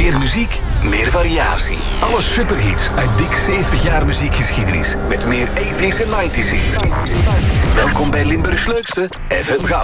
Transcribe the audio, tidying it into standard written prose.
Meer muziek, meer variatie. Alle superhits uit dik 70 jaar muziekgeschiedenis. Met meer 80s en 90s hits. Welkom bij Limburgs leukste FM Goud.